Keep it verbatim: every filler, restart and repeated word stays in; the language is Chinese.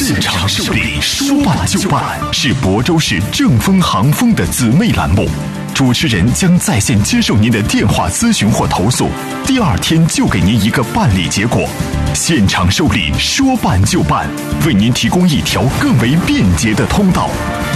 现场受理，说办就办，是亳州市正丰航丰的姊妹栏目。主持人将在线接受您的电话咨询或投诉，第二天就给您一个办理结果。现场受理，说办就办，为您提供一条更为便捷的通道。